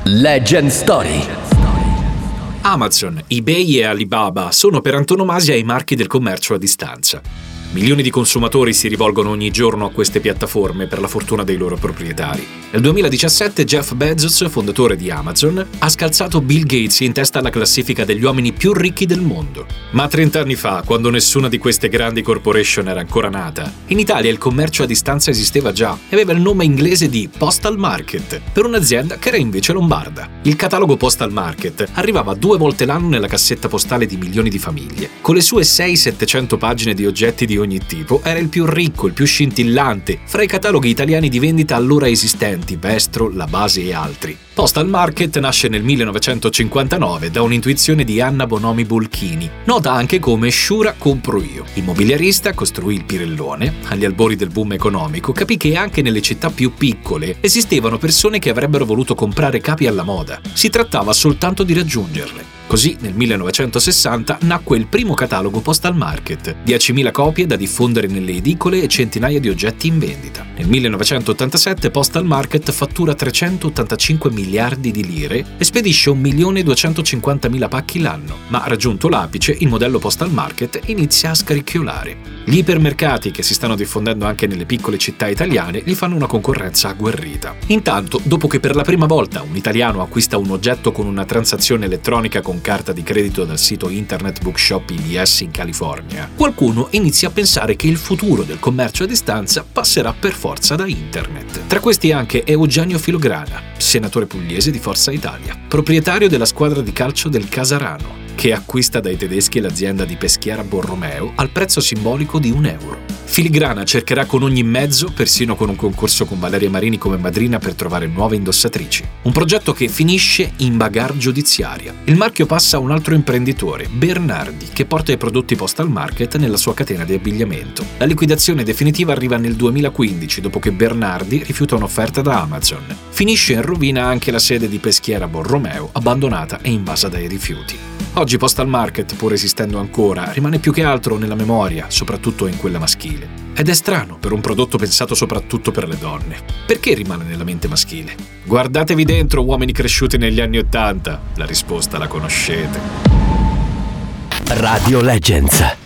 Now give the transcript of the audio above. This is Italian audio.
Legend Story. Amazon, eBay e Alibaba sono per antonomasia i marchi del commercio a distanza. Milioni di consumatori si rivolgono ogni giorno a queste piattaforme per la fortuna dei loro proprietari. Nel 2017 Jeff Bezos, fondatore di Amazon, ha scalzato Bill Gates in testa alla classifica degli uomini più ricchi del mondo. Ma 30 anni fa, quando nessuna di queste grandi corporation era ancora nata, in Italia il commercio a distanza esisteva già e aveva il nome inglese di Postal Market, per un'azienda che era invece lombarda. Il catalogo Postal Market arrivava 2 volte l'anno nella cassetta postale di milioni di famiglie. Con le sue 600-700 pagine di oggetti di ogni tipo, era il più ricco, il più scintillante fra i cataloghi italiani di vendita allora esistenti, Vestro, La Base e altri. Postal Market nasce nel 1959 da un'intuizione di Anna Bonomi Bolchini, nota anche come Sciura compro io. Immobiliarista, costruì il Pirellone. Agli albori del boom economico capì che anche nelle città più piccole esistevano persone che avrebbero voluto comprare capi alla moda. Si trattava soltanto di raggiungerle. Così, nel 1960, nacque il primo catalogo Postal Market, 10.000 copie da diffondere nelle edicole e centinaia di oggetti in vendita. Nel 1987 Postal Market fattura 385 miliardi di lire e spedisce 1.250.000 pacchi l'anno, ma raggiunto l'apice il modello Postal Market inizia a scaricchiolare. Gli ipermercati, che si stanno diffondendo anche nelle piccole città italiane, gli fanno una concorrenza agguerrita. Intanto, dopo che per la prima volta un italiano acquista un oggetto con una transazione elettronica con carta di credito dal sito internet Bookshop IBS in California, qualcuno inizia a pensare che il futuro del commercio a distanza passerà per forza da internet. Tra questi anche Eugenio Filograna, senatore pugliese di Forza Italia, proprietario della squadra di calcio del Casarano, che acquista dai tedeschi l'azienda di Peschiera Borromeo al prezzo simbolico di €1. Filigrana cercherà con ogni mezzo, persino con un concorso con Valeria Marini come madrina, per trovare nuove indossatrici. Un progetto che finisce in bagarre giudiziaria. Il marchio passa a un altro imprenditore, Bernardi, che porta i prodotti Postal Market nella sua catena di abbigliamento. La liquidazione definitiva arriva nel 2015, dopo che Bernardi rifiuta un'offerta da Amazon. Finisce in rovina anche la sede di Peschiera Borromeo, abbandonata e invasa dai rifiuti. Oggi Postal Market, pur esistendo ancora, rimane più che altro nella memoria, soprattutto in quella maschile. Ed è strano per un prodotto pensato soprattutto per le donne. Perché rimane nella mente maschile? Guardatevi dentro, uomini cresciuti negli anni '80. La risposta la conoscete. Radio Legends.